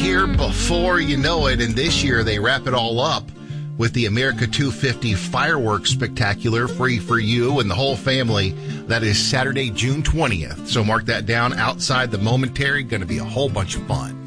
here before you know it, and this year they wrap it all up with the America 250 Fireworks Spectacular, free for you and the whole family. That is Saturday, June 20th. So mark that down outside the Momentary. Going to be a whole bunch of fun.